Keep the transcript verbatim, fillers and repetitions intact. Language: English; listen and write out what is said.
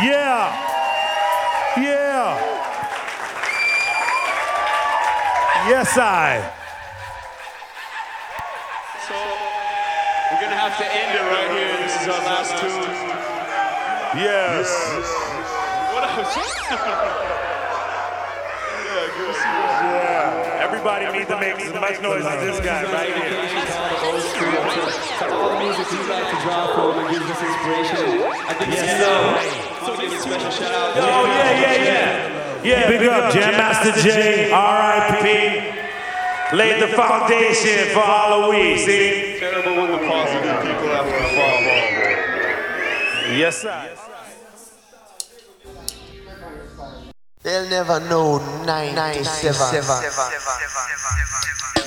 Yeah. Yeah. Yes, I. So, we're gonna have to end it right here. This is our last tune. Yes. What else? Yeah, good to see you. Yeah. Everybody needs to make as much noise as this guy right here. So all the music we like to draw from and gives us inspiration. I think it's so. So give a special shout out. Oh, yeah, yeah, yeah. Yeah, big up Jam Master Jay, R I P Laid the foundation for Halloween, see? Terrible when the positive people have to fall. Yes, sir. They'll never know nine nine seven.